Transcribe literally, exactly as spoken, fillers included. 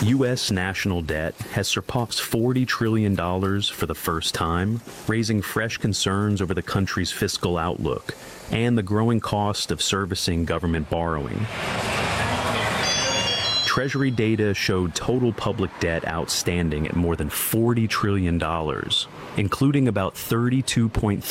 U S national debt has surpassed forty trillion dollars for the first time, raising fresh concerns over the country's fiscal outlook and the growing cost of servicing government borrowing. Treasury data showed total public debt outstanding at more than forty trillion dollars, including about thirty-two point